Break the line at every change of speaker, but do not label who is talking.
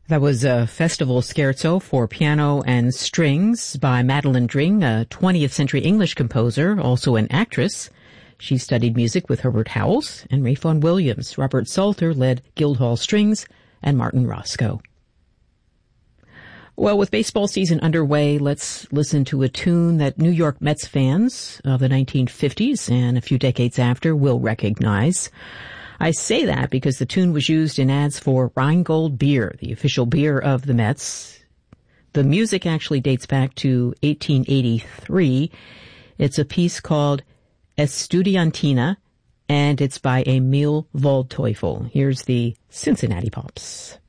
That was a festival scherzo for piano and strings by Madeline Dring, a 20th century English composer, also an actress. She studied music with Herbert Howells and Ralph Vaughan Williams. Robert Salter led Guildhall Strings and Martin Roscoe. Well, with baseball season underway, let's listen to a tune that New York Mets fans of the 1950s and a few decades after will recognize. I say that because the tune was used in ads for Rheingold beer, the official beer of the Mets. The music actually dates back to 1883. It's a piece called Estudiantina, and it's by Emil Waldteufel. Here's the Cincinnati Pops.